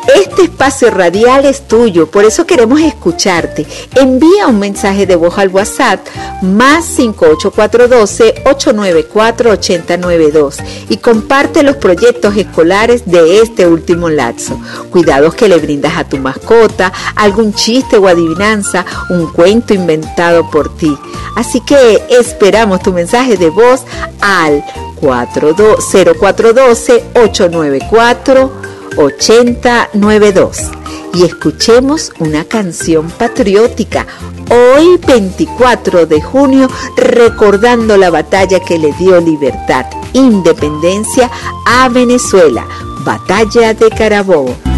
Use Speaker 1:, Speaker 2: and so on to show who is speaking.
Speaker 1: Este espacio radial es tuyo, por eso queremos escucharte. Envía un mensaje de voz al WhatsApp más 58412-894-8092 y comparte los proyectos escolares de este último lapso. Cuidados que le brindas a tu mascota, algún chiste o adivinanza, un cuento inventado por ti. Así que esperamos tu mensaje de voz al 0412-894-8092 y escuchemos una canción patriótica hoy 24 de junio, recordando la batalla que le dio libertad, independencia a Venezuela, Batalla de Carabobo.